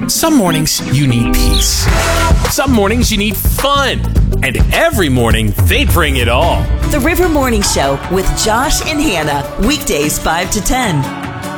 Some mornings you need peace. Some mornings you need fun. And every morning they bring it all. The River Morning Show with Josh and Hannah. Weekdays 5 to 10.